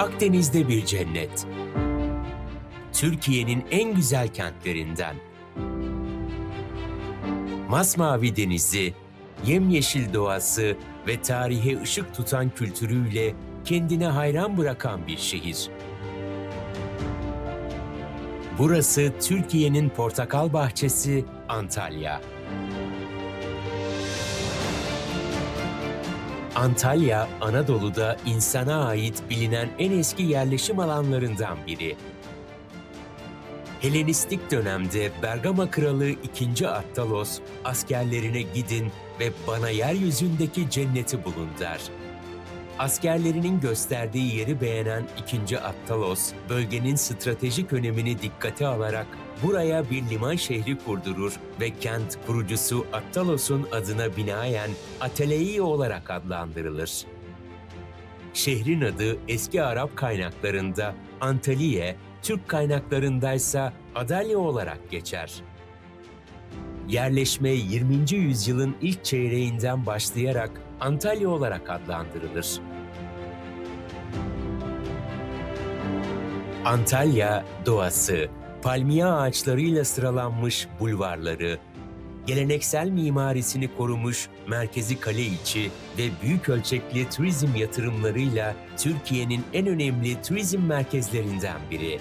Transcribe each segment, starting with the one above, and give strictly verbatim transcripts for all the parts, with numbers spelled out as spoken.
Akdeniz'de bir cennet. Türkiye'nin en güzel kentlerinden. Masmavi denizi, yemyeşil doğası ve tarihe ışık tutan kültürüyle kendine hayran bırakan bir şehir. Burası Türkiye'nin portakal bahçesi Antalya. Antalya, Anadolu'da insana ait bilinen en eski yerleşim alanlarından biri. Helenistik dönemde Bergama Kralı ikinci. Attalos, askerlerine gidin ve bana yeryüzündeki cenneti bulun der. Askerlerinin gösterdiği yeri beğenen ikinci. Attalos, bölgenin stratejik önemini dikkate alarak buraya bir liman şehri kurdurur ve kent kurucusu Attalos'un adına binaen Atelei olarak adlandırılır. Şehrin adı eski Arap kaynaklarında Antaliye, Türk kaynaklarındaysa Adalya olarak geçer. Yerleşme yirminci yüzyılın ilk çeyreğinden başlayarak Antalya olarak adlandırılır. Antalya, doğası, palmiye ağaçlarıyla sıralanmış bulvarları, geleneksel mimarisini korumuş merkezi kale içi ve büyük ölçekli turizm yatırımlarıyla Türkiye'nin en önemli turizm merkezlerinden biri.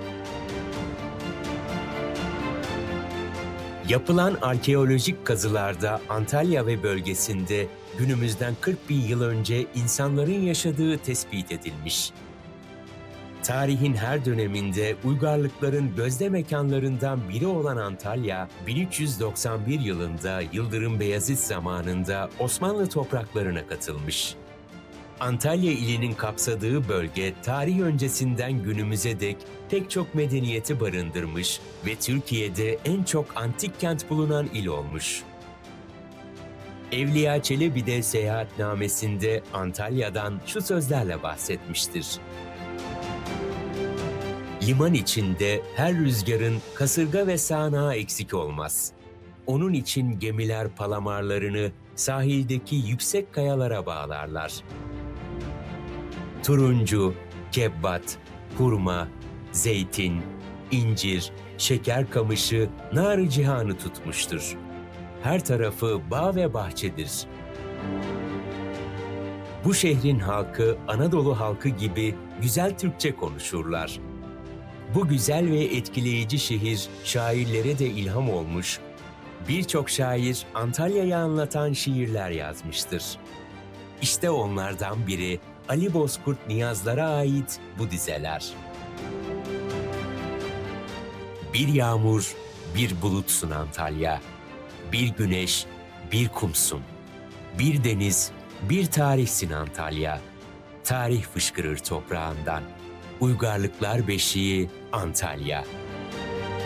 Yapılan arkeolojik kazılarda Antalya ve bölgesinde günümüzden kırk bin yıl önce insanların yaşadığı tespit edilmiş. Tarihin her döneminde uygarlıkların gözde mekanlarından biri olan Antalya, bin üç yüz doksan bir yılında Yıldırım Beyazıt zamanında Osmanlı topraklarına katılmış. Antalya ilinin kapsadığı bölge, tarih öncesinden günümüze dek pek çok medeniyeti barındırmış ve Türkiye'de en çok antik kent bulunan il olmuş. Evliya Çelebi de seyahatnamesinde Antalya'dan şu sözlerle bahsetmiştir. Liman içinde her rüzgarın kasırga ve sağanağı eksik olmaz. Onun için gemiler palamarlarını sahildeki yüksek kayalara bağlarlar. Turuncu, kebbat, hurma, zeytin, incir, şeker kamışı nar-ı cihanı tutmuştur. Her tarafı bağ ve bahçedir. Bu şehrin halkı Anadolu halkı gibi güzel Türkçe konuşurlar. Bu güzel ve etkileyici şehir şairlere de ilham olmuş, birçok şair Antalya'yı anlatan şiirler yazmıştır. İşte onlardan biri Ali Bozkurt Niyazlar'a ait bu dizeler. Bir yağmur, bir bulutsun Antalya, bir güneş, bir kumsun, bir deniz, bir tarihsin Antalya, tarih fışkırır toprağından. Uygarlıklar beşiği Antalya.